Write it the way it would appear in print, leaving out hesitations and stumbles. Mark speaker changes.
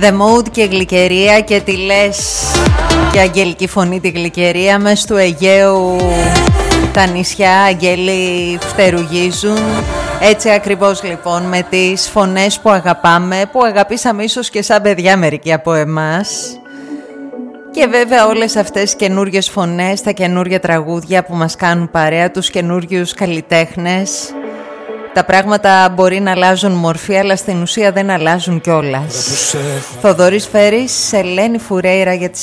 Speaker 1: The Mood και Γλυκερία, και τη λες και αγγελική φωνή τη Γλυκερία. Μες του Αιγαίου τα νησιά αγγέλοι φτερουγίζουν. Έτσι ακριβώς λοιπόν, με τις φωνές που αγαπάμε, που αγαπήσαμε ίσως και σαν παιδιά μερικοί από εμάς. Και βέβαια όλες αυτές καινούριες φωνές, τα καινούρια τραγούδια που μας κάνουν παρέα, τους καινούριους καλλιτέχνες. Τα πράγματα μπορεί να αλλάζουν μορφή, αλλά στην ουσία δεν αλλάζουν κιόλας. Θοδωρής Φέρης, Ελένη Φουρέιρα για τη